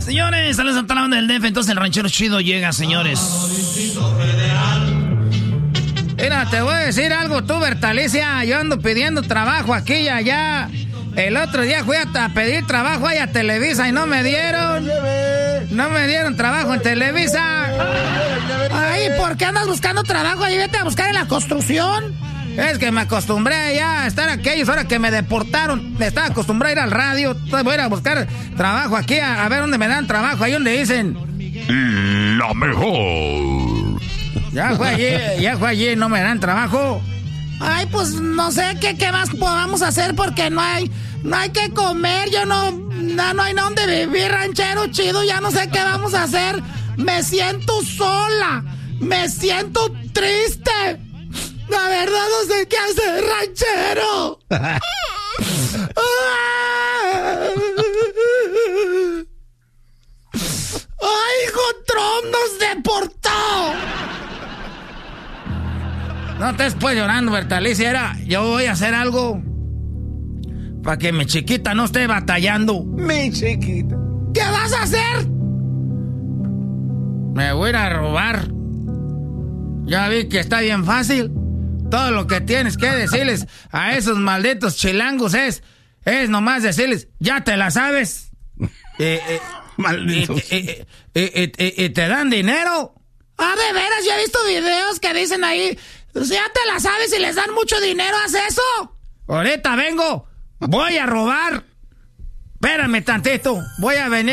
Señores, saludos a toda la banda del DF. Entonces el ranchero chido llega, señores. Mira, te voy a decir algo tú, Bertalicia. Yo ando pidiendo trabajo aquí y allá. El otro día fui a pedir trabajo ahí a Televisa y no me dieron. No me dieron trabajo en Televisa. Ay, ¿por qué andas buscando trabajo ahí? Vete a buscar en la construcción. Es que me acostumbré ya a estar aquellos, ahora que me deportaron. Estaba acostumbrado a ir al radio. Entonces voy a ir a buscar trabajo aquí, a ver dónde me dan trabajo. Ahí donde dicen... La mejor. Ya fue allí, no me dan trabajo. Ay, pues no sé qué más podamos hacer porque no hay que comer. Yo no hay dónde vivir, ranchero chido. Ya no sé qué vamos a hacer. Me siento sola. Me siento triste. La verdad no sé qué hacer, ranchero. ¡Ay, hijo, Trump nos deportó! No estés pues llorando, Bertalicia. Yo voy a hacer algo para que mi chiquita no esté batallando. Mi chiquita. ¿Qué vas a hacer? Me voy a ir a robar. Ya vi que está bien fácil. Todo lo que tienes que decirles a esos malditos chilangos es nomás decirles, ya te la sabes. Malditos. Y te dan dinero. Ah, de veras, yo he visto videos que dicen ahí, si ya te la sabes y les dan mucho dinero, ¿haz eso? Ahorita vengo, voy a robar. Espérame tantito, voy a venir.